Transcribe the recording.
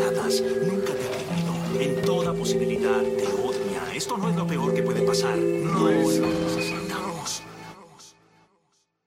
inesperadas. Nunca te ha vivido. En toda posibilidad te odia. Esto no es lo peor que puede pasar.